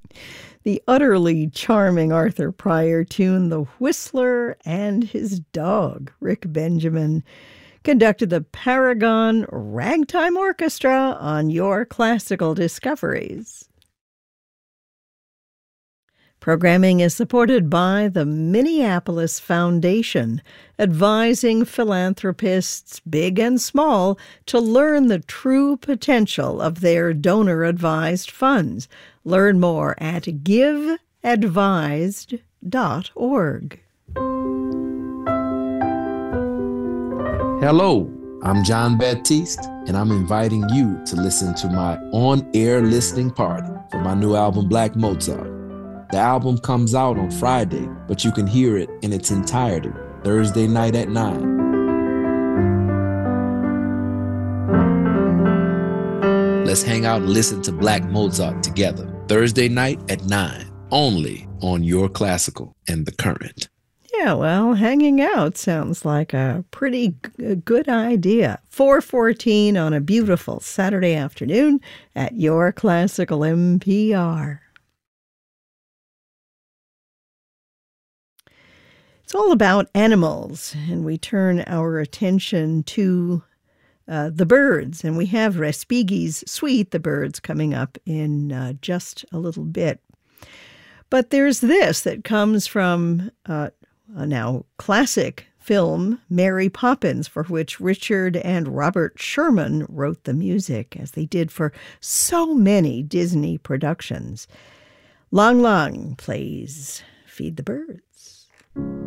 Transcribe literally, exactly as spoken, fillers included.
The utterly charming Arthur Pryor tune, The Whistler and His Dog. Rick Benjamin conducted the Paragon Ragtime Orchestra on Your Classical Discoveries. Programming is supported by the Minneapolis Foundation, advising philanthropists, big and small, to learn the true potential of their donor-advised funds. Learn more at give advised dot org. Hello, I'm John Baptiste, and I'm inviting you to listen to my on-air listening party for my new album, Black Mozart. The album comes out on Friday, but you can hear it in its entirety Thursday night at nine. Let's hang out and listen to Black Mozart together. Thursday night at nine, only on Your Classical and The Current. Yeah, well, hanging out sounds like a pretty g- good idea. four fourteen on a beautiful Saturday afternoon at Your Classical N P R. It's all about animals, and we turn our attention to uh, the birds. And we have Respighi's Suite, The Birds, coming up in uh, just a little bit. But there's this that comes from uh, a now classic film, Mary Poppins, for which Richard and Robert Sherman wrote the music, as they did for so many Disney productions. Lang Lang plays Feed the Birds.